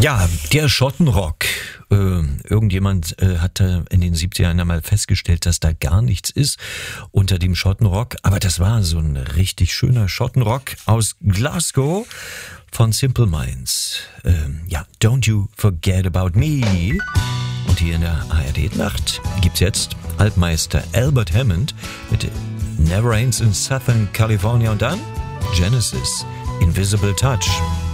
Ja, der Schottenrock. Irgendjemand hatte in den 70ern einmal festgestellt, dass da gar nichts ist unter dem Schottenrock. Aber das war so ein richtig schöner Schottenrock aus Glasgow von Simple Minds. Don't You Forget About Me. Und hier in der ARD-Nacht gibt's jetzt Altmeister Albert Hammond mit Never Rains in Southern California und dann Genesis, Invisible Touch.